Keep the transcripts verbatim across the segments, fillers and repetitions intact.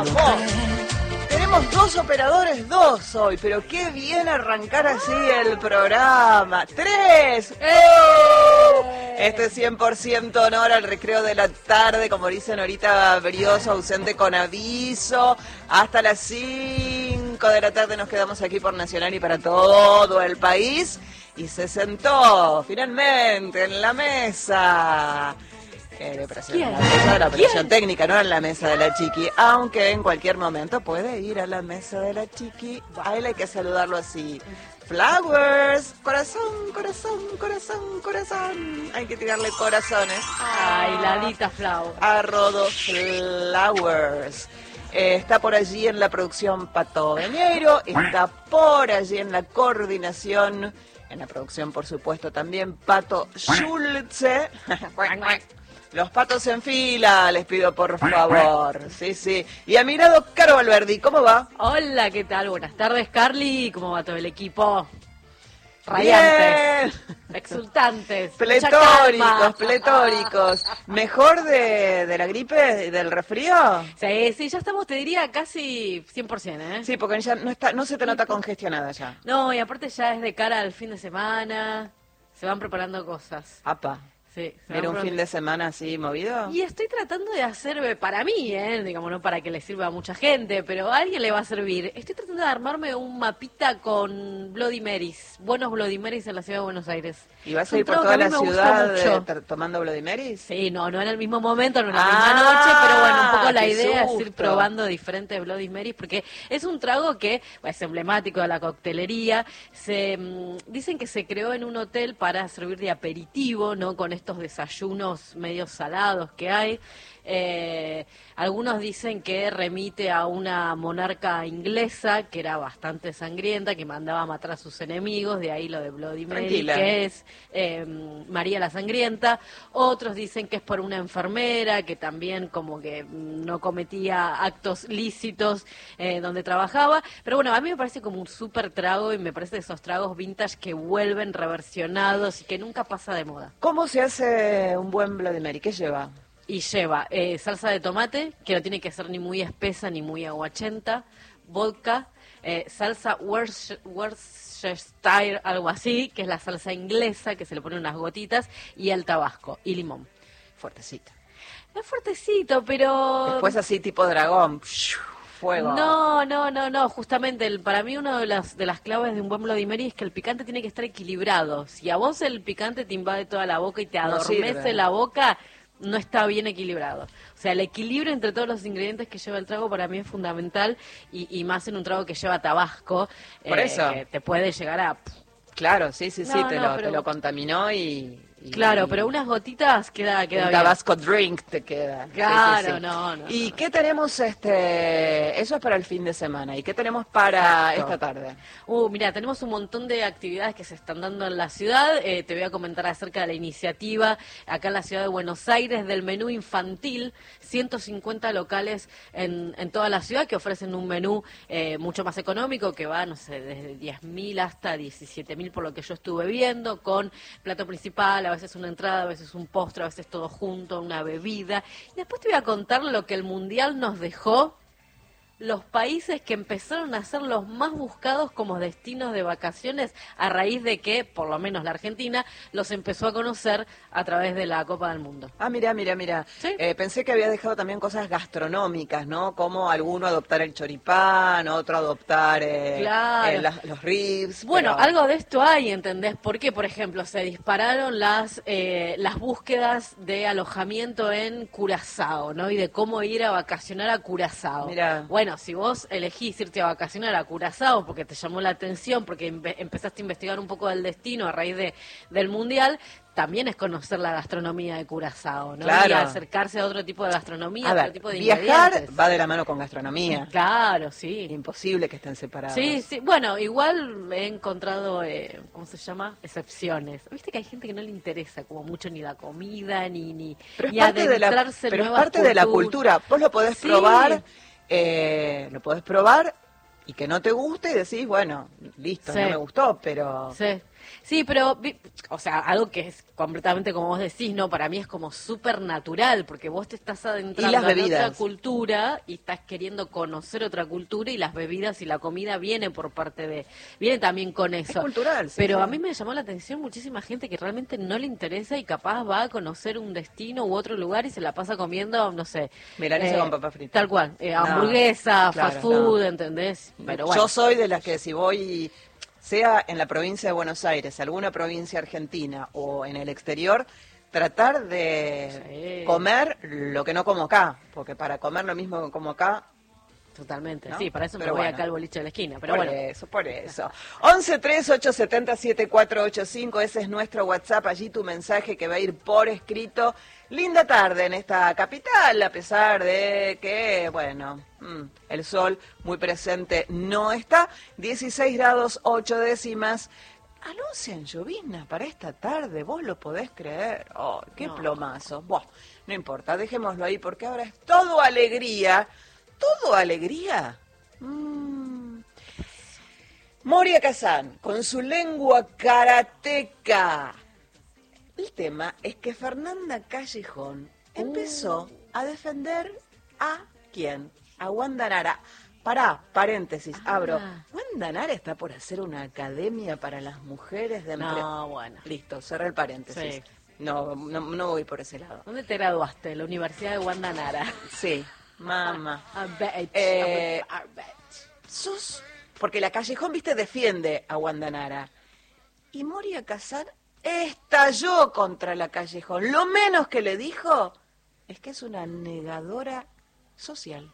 Tenemos dos operadores, dos hoy, pero qué bien arrancar así el programa. ¡Tres! ¡Eh! Este es cien por ciento honor al recreo de la tarde, como dice Norita Brioso, ausente con aviso. Hasta las cinco de la tarde nos quedamos aquí por Nacional y para todo el país. Y se sentó finalmente en la mesa. De operación, en la mesa de la operación técnica, no en la mesa de la chiqui, aunque en cualquier momento puede ir a la mesa de la chiqui. A él hay que saludarlo así. Flowers, corazón, corazón, corazón, corazón. Hay que tirarle corazones. Ay, Lalita Flowers. A Rodo Flowers. Eh, está por allí en la producción Pato Beñeiro, está por allí en la coordinación, en la producción por supuesto también Pato Schulze. Los patos en fila, les pido por favor. Sí, sí. Y a mi lado, Caro Valverdi, ¿cómo va? Hola, ¿qué tal? Buenas tardes, Carly. ¿Cómo va todo el equipo? Radiantes, bien. Exultantes, pletóricos, pletóricos. ¿Mejor de, de la gripe, del resfrío? Sí, sí, ya estamos, te diría, casi cien por ciento, ¿eh? Sí, porque ya no, está, no se te nota congestionada ya. No, y aparte ya es de cara al fin de semana, se van preparando cosas. Apa. Sí, ¿Era un fin de semana así movido? Y estoy tratando de hacer, para mí, ¿eh? digamos, no para que le sirva a mucha gente, pero a alguien le va a servir. Estoy tratando de armarme un mapita con Bloody Marys, buenos Bloody Marys en la ciudad de Buenos Aires. ¿Y vas a ir por toda la ciudad eh, tomando Bloody Marys? Sí, no, no en el mismo momento, no en la ah, misma noche, pero bueno, un poco la idea susto. es ir probando diferentes Bloody Marys, porque es un trago que bueno, es emblemático de la coctelería. Se mmm, dicen que se creó en un hotel para servir de aperitivo, ¿no? Con estos desayunos medio salados que hay. Eh, algunos dicen que remite a una monarca inglesa que era bastante sangrienta, que mandaba a matar a sus enemigos, de ahí lo de Bloody Mary, Tranquila. que es eh, María la Sangrienta. Otros dicen que es por una enfermera que también como que no cometía actos lícitos eh, donde trabajaba, pero bueno, a mí me parece como un súper trago y me parece de esos tragos vintage que vuelven reversionados y que nunca pasa de moda. ¿Cómo se hace un buen Bloody Mary? ¿Qué lleva? Y lleva eh, salsa de tomate, que no tiene que ser ni muy espesa ni muy aguachenta, vodka, eh, salsa Worcestershire, algo así, que es la salsa inglesa, que se le pone unas gotitas, y el tabasco, y limón. Fuertecito. Es fuertecito, pero... Después así tipo dragón, fuego. No, no, no, no, justamente el, para mí una de las, de las claves de un buen Bloody Mary es que el picante tiene que estar equilibrado. Si a vos el picante te invade toda la boca y te adormece no la boca... no está bien equilibrado. O sea, el equilibrio entre todos los ingredientes que lleva el trago para mí es fundamental y, y más en un trago que lleva tabasco. Por eh, eso. Que te puede llegar a... Claro, sí, sí, sí, no, te, no, lo, pero... te lo contaminó y... Y, claro, pero unas gotitas queda, queda un bien. Tabasco drink te queda. Claro, sí, sí, sí. no, no. ¿Y no. qué tenemos este? Eso es para el fin de semana. ¿Y qué tenemos para Exacto. esta tarde? Uh, mira, tenemos un montón de actividades que se están dando en la ciudad. Eh, te voy a comentar acerca de la iniciativa acá en la ciudad de Buenos Aires del menú infantil. ciento cincuenta locales en, en toda la ciudad que ofrecen un menú eh, mucho más económico que va, no sé, desde diez mil hasta diecisiete mil por lo que yo estuve viendo, con plato principal, a veces una entrada, a veces un postre, a veces todo junto, una bebida. Y después te voy a contar lo que el Mundial nos dejó, los países que empezaron a ser los más buscados como destinos de vacaciones a raíz de que, por lo menos la Argentina, los empezó a conocer a través de la Copa del Mundo. Ah, mira, mira, mira. ¿Sí? Eh, pensé que había dejado también cosas gastronómicas, ¿no? Como alguno adoptar el choripán, otro adoptar eh, claro. eh, las, los ribs. Bueno, pero... algo de esto hay, ¿entendés? Porque, por ejemplo, se dispararon las eh, las búsquedas de alojamiento en Curazao, ¿no? Y de cómo ir a vacacionar a Curazao. Mira. Bueno, si vos elegís irte a vacacionar a Curazao porque te llamó la atención, porque empe- empezaste a investigar un poco del destino a raíz de del Mundial, también es conocer la gastronomía de Curazao, ¿no? Claro. Y acercarse a otro tipo de gastronomía, A a ver, otro tipo de viajar ingredientes. va de la mano con gastronomía. Claro, sí. Imposible que estén separados. Sí, sí. Bueno, igual he encontrado, eh, ¿cómo se llama? Excepciones. Viste que hay gente que no le interesa como mucho ni la comida, ni, ni, Pero es ni parte, de la, adentrarse en pero es nuevas parte de la culturas. cultura. Vos lo podés Sí. probar, eh, lo podés probar y que no te guste y decís, bueno, listo, Sí. no me gustó, pero... Sí. Sí, pero, o sea, algo que es completamente como vos decís, ¿no? Para mí es como súper natural, porque vos te estás adentrando en otra cultura y estás queriendo conocer otra cultura y las bebidas y la comida viene por parte de... Viene también con eso. Es cultural, sí. Pero sí. a mí me llamó la atención muchísima gente que realmente no le interesa y capaz va a conocer un destino u otro lugar y se la pasa comiendo, no sé... Milanesa eh, con papa frita. Tal cual, eh, hamburguesa, no, fast claro, food, no. ¿entendés? Pero bueno. Yo soy de las que si voy... sea en la provincia de Buenos Aires, alguna provincia argentina o en el exterior, tratar de sí. comer lo que no como acá, porque para comer lo mismo que como acá... Totalmente, ¿no? sí, para eso pero me voy bueno, acá al boliche de la esquina, pero por bueno. eso, por eso. once tres ocho siete cero siete cuatro ocho cinco, ese es nuestro WhatsApp, allí tu mensaje que va a ir por escrito. Linda tarde en esta capital, a pesar de que, bueno, el sol muy presente no está. dieciséis grados ocho décimas. Anuncian llovizna para esta tarde, vos lo podés creer. Oh, qué no. plomazo. Bueno, no importa, dejémoslo ahí porque ahora es todo alegría. ¿Todo alegría? Mm. Moria Kazan, con su lengua karateca. El tema es que Fernanda Callejón empezó uh. a defender a ¿quién? A Wanda Nara. Pará, paréntesis, ah. abro. Wanda Nara está por hacer una academia para las mujeres de empleo. No, bueno. Listo, cerré el paréntesis. Sí. No, no, no voy por ese lado. ¿Dónde te graduaste? La Universidad de Wanda Nara. Sí. Mamá. A bet, eh, a bet. Sus, porque la Callejón, viste, defiende a Wanda Nara. Y Moria Kazan estalló contra la Callejón. Lo menos que le dijo es que es una negadora social.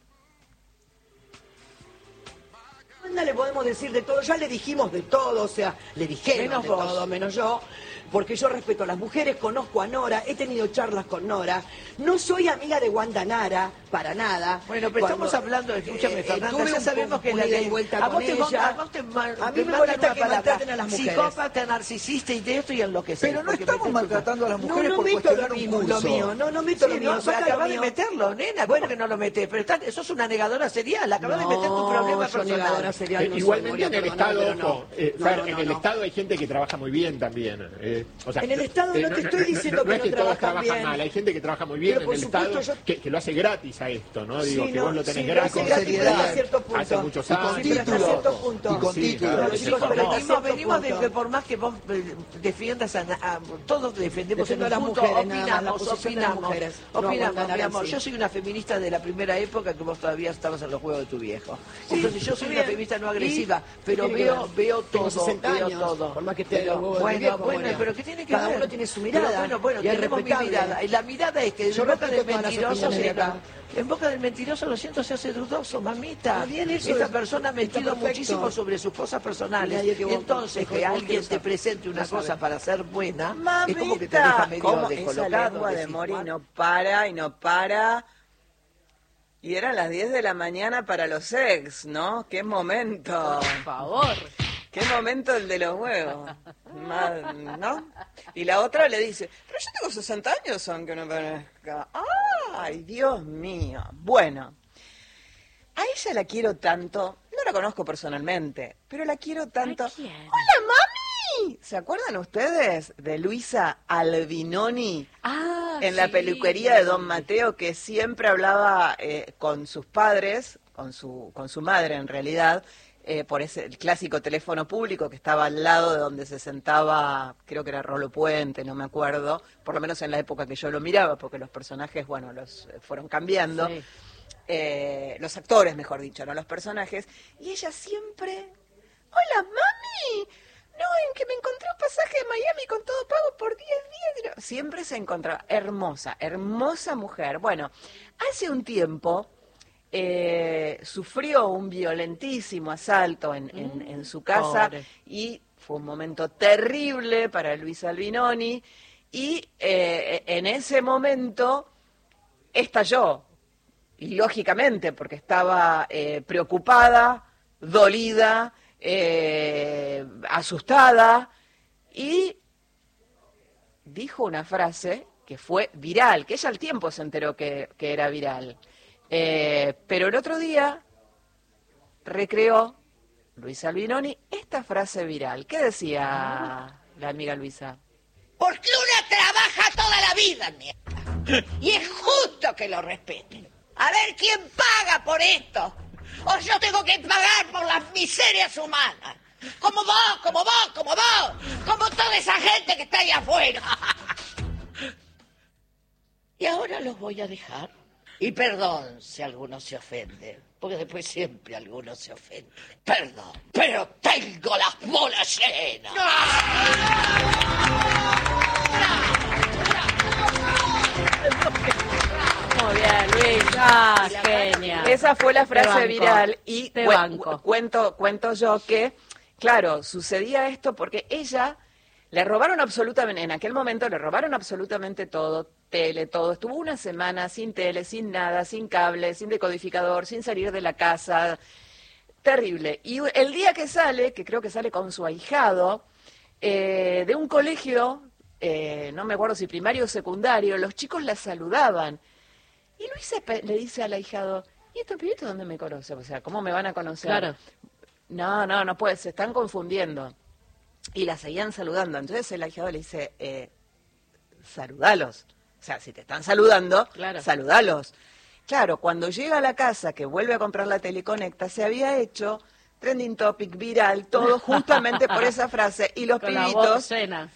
Wanda le podemos decir de todo, ya le dijimos de todo, o sea, le dijeron menos de vos. todo, menos yo. Porque yo respeto a las mujeres, conozco a Nora, he tenido charlas con Nora, no soy amiga de Wanda Nara, para nada. Bueno, pero Cuando, estamos hablando, escúchame, eh, Fernanda, ya sabemos que la ley... vuelta a, vos te, ella, a vos te, a mí me molesta que maltraten a las mujeres. Psicópata, narcisista y de esto y enloquecer. Pero no estamos maltratando a las mujeres no, no por meto lo mismo, lo mío, no, no meto sí, lo mío. No, acabas de meterlo, nena, ¿cómo bueno, que no lo metes? Pero está, sos una negadora serial, acabas no, de meter tu problema personal. Serial, eh, no igualmente en el Estado, ojo, en el Estado hay gente que trabaja muy bien también. O sea, en el Estado no te estoy diciendo no, no, no que no trabajan bien. Mal. Hay gente que trabaja muy bien en el Estado yo... que, que lo hace gratis a esto, ¿no? Digo, sí, que vos lo tenés sí, gratis. Con seriedad. Hace muchos años. Y con título. Y con título. Venimos, venimos de que por más que vos defiendas a, a todos defendemos en un punto, opinamos, opinamos, opinamos, mi amor. Yo soy una feminista de la primera época que vos todavía estabas en los juegos de tu viejo. Entonces yo soy una feminista no agresiva, pero veo veo todo, veo todo. Por más que te bueno, bueno, pero ¿qué tiene que ver? Cada uno tiene su mirada. Bueno, bueno, tenemos mi mirada. Y la mirada es que en boca del mentiroso se en boca del mentiroso lo siento se hace dudoso, mamita. Esta persona ha mentido muchísimo sobre sus cosas personales. Entonces que alguien te presente una cosa para ser buena, mamita, es como que te deja medio descolocado. Esa lengua de Mori no para y no para. Y eran las diez de la mañana para los ex, ¿no? ¡Qué momento! Por favor. ¡Qué momento el de los huevos! ¿No? Y la otra le dice, pero yo tengo sesenta años aunque no parezca. ¡Ay, Dios mío! Bueno, a ella la quiero tanto, no la conozco personalmente, pero la quiero tanto. ¿Quién? ¡Hola, mami! ¿Se acuerdan ustedes de Luisa Albinoni? Ah, en sí. la peluquería de Don Mateo, que siempre hablaba eh, con sus padres, con su, con su madre en realidad, Eh, por ese el clásico teléfono público que estaba al lado de donde se sentaba, creo que era Rolo Puente, no me acuerdo, por lo menos en la época que yo lo miraba, porque los personajes, bueno, los fueron cambiando, sí. eh, los actores, mejor dicho, no los personajes, y ella siempre, hola mami, no, en que me encontré un pasaje de Miami con todo pago por diez días, siempre se encontraba, hermosa, hermosa mujer. Bueno, hace un tiempo... Eh, sufrió un violentísimo asalto en, en, en su casa. Pobre. Y fue un momento terrible para Luis Albinoni y eh, en ese momento estalló, y lógicamente porque estaba eh, preocupada, dolida, eh, asustada, y dijo una frase que fue viral, que ella al tiempo se enteró que, que era viral. Eh, pero el otro día recreó Luis Albinoni esta frase viral. ¿Qué decía? la amiga Luisa. Porque una trabaja toda la vida, mierda. Y es justo que lo respeten. A ver quién paga por esto. O yo tengo que pagar por las miserias humanas. Como vos, como vos, como vos. Como toda esa gente que está ahí afuera. Y ahora los voy a dejar. Y perdón si alguno se ofende. Porque después siempre alguno se ofende. Perdón. Pero tengo las bolas llenas. Muy bien, Luis. Ah, genial. Esa fue la frase banco. viral y Te cu- banco. cuento, cuento yo que, claro, sucedía esto porque ella le robaron absolutamente, en aquel momento le robaron absolutamente todo, tele, todo. Estuvo una semana sin tele, sin nada, sin cable, sin decodificador, sin salir de la casa. Terrible. Y el día que sale, que creo que sale con su ahijado, eh, de un colegio, eh, no me acuerdo si primario o secundario, los chicos la saludaban. Y Luisa pe- le dice al ahijado, ¿y estos pibitos dónde me conocen? O sea, ¿cómo me van a conocer? Claro. No, no, no puede, se están confundiendo. Y la seguían saludando. Entonces el ahijado le dice, eh, saludalos. O sea, si te están saludando, Claro. saludalos. Claro, cuando llega a la casa, que vuelve a comprar la tele y conecta, se había hecho trending topic, viral, todo justamente por esa frase. Y los Con la voz pibitos, llena.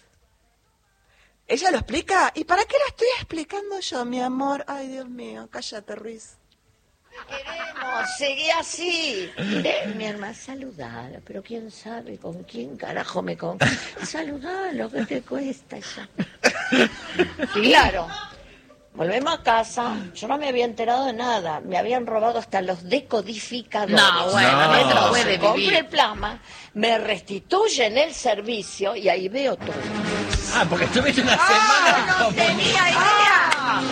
ella lo explica. ¿Y para qué la estoy explicando yo, mi amor? Ay, Dios mío, cállate, Ruiz. Queremos, seguí así. Eh, mi hermana, saludala, pero quién sabe con quién carajo me con. Saludalo, ¿qué te cuesta ya? Claro. Volvemos a casa, yo no me había enterado de nada, me habían robado hasta los decodificadores. No, bueno, no se puede Compré vivir. el plasma, me restituyen el servicio y ahí veo todo. Ah, porque estuviste una semana no como... tenía idea.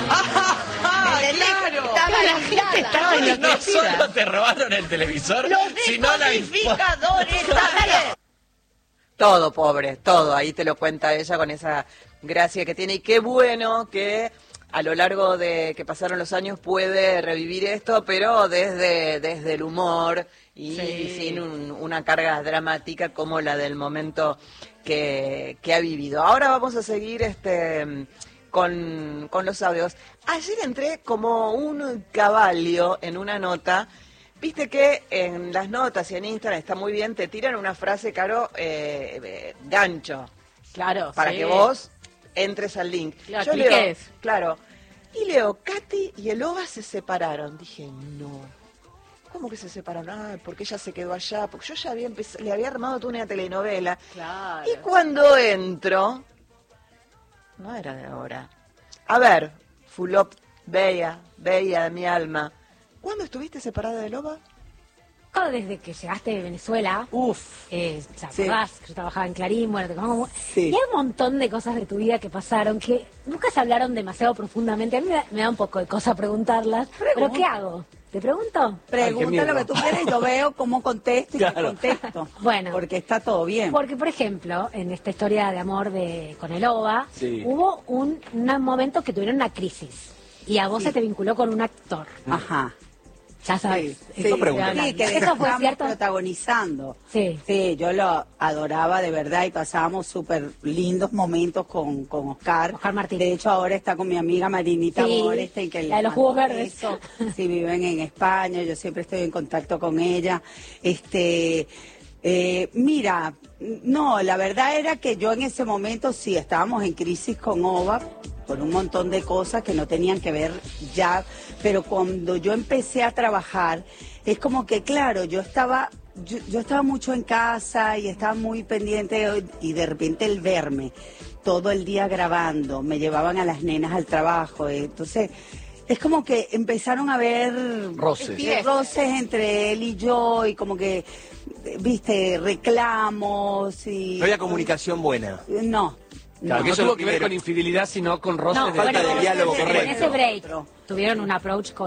claro. Estaba la gente estaba No enloquecida. solo te robaron el televisor, Los sino la... decodificadores también. Todo, pobre, todo. Ahí te lo cuenta ella con esa gracia que tiene. Y qué bueno que a lo largo de que pasaron los años puede revivir esto, pero desde, desde el humor y Sí. sin un- una carga dramática como la del momento que, que ha vivido. Ahora vamos a seguir este con, con los audios. Ayer entré como un caballo en una nota. Viste que en las notas y en Instagram está muy bien, te tiran una frase, Caro, eh, eh, gancho, Claro. para sí. que vos entres al link. Claro, Yo leo, cliques. claro, y leo, Katy y el Oba se separaron. Dije, no. ¿Cómo que se separaron? Ah, porque ella se quedó allá, porque yo ya había empezado, le había armado toda una telenovela. Claro. Y cuando entro, no era de ahora. A ver, Fulop, bella, bella de mi alma. ¿Cuándo estuviste separada de Loba? Oh, desde que llegaste de Venezuela, Uf. eh, ¿te Sí. acordás? Que yo trabajaba en Clarín, bueno, te conozco. Sí. Y hay un montón de cosas de tu vida que pasaron que nunca se hablaron demasiado profundamente. A mí me da, me da un poco de cosa preguntarlas. ¿Pero qué hago? ¿Te pregunto? Pregunta lo que tú quieras y yo veo cómo contesto y qué Claro. contesto. Bueno. Porque está todo bien. Porque, por ejemplo, en esta historia de amor de con el Oba, Sí. hubo un, un momento que tuvieron una crisis. Y a vos Sí. se te vinculó con un actor. Ajá. Ya sabes. Sí, Eso sí, pregunta. sí, que ¿Eso fue estábamos cierto? protagonizando. Sí. Sí, yo lo adoraba de verdad y pasábamos súper lindos momentos con, con Oscar. Oscar Martín. De hecho, ahora está con mi amiga Marinita Sí, Boreste. Que la de los jugos verdes. Eso. Sí, viven en España, yo siempre estoy en contacto con ella. Este, eh, mira, no, la verdad era que yo en ese momento sí estábamos en crisis con Oba por un montón de cosas que no tenían que ver ya, pero cuando yo empecé a trabajar, es como que, claro, yo estaba, yo, yo estaba mucho en casa y estaba muy pendiente y de repente el verme todo el día grabando, me llevaban a las nenas al trabajo, entonces es como que empezaron a haber Roces. eh, roces entre él y yo y como que, eh, viste, reclamos y... No había comunicación buena. No. Claro, no. que No eso tuvo es que lo ver primero. con infidelidad, sino con roces No, de falta bueno, de diálogo en correcto. ese break tuvieron un approach con,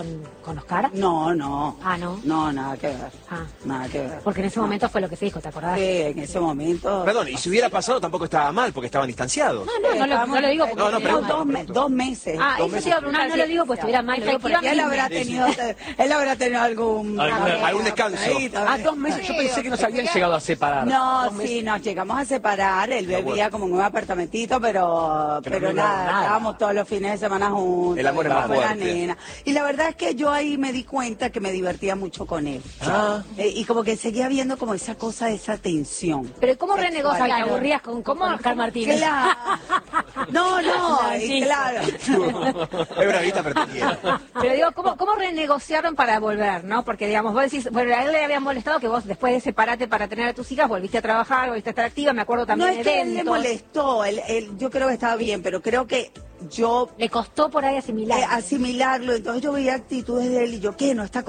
con Oscar? No, no. Ah, ¿no? No, nada que ver. Ah. Nada que ver. Porque en ese momento fue lo que se dijo, ¿te acordás? Sí, en ese momento. Perdón, y si hubiera pasado tampoco estaba mal, porque estaban distanciados. No, no, no, lo, no lo digo porque... No, no, estuviera pregunto, mal. dos, me- dos meses. Ah, dos eso meses. sí iba a preguntar, no lo digo porque estuviera mal, lo digo porque Él habrá tenido, él habrá tenido algún... Algún- algún descanso. Ahí, Ah, dos meses. Yo pensé que nos habían llegado a separar. No, sí, nos llegamos a separar. Él vivía como en un apartamentito, pero, pero, Pero no nada, era nada. estábamos todos los fines de semana juntos. El amor es más como la fuerte. nena. Y la verdad es que yo ahí me di cuenta que me divertía mucho con él. Ah. Eh, y como que seguía viendo como esa cosa, esa tensión. Pero ¿cómo Sexual. renegocias? ¿Te Claro. aburrías con, con Oscar Martínez? Claro. No, no, Sí. y claro. Es bravita, pero te quiero. Pero digo, ¿cómo, ¿cómo renegociaron para volver, no? Porque, digamos, vos decís, bueno, a él le había molestado que vos después de separarte para tener a tus hijas, volviste a trabajar, volviste a estar activa, me acuerdo No también es de que él le eventos. molestó, él, él- yo creo que estaba bien, pero creo que yo Le costó por ahí asimilar. eh, asimilarlo, entonces yo veía actitudes de él y yo, ¿qué? No está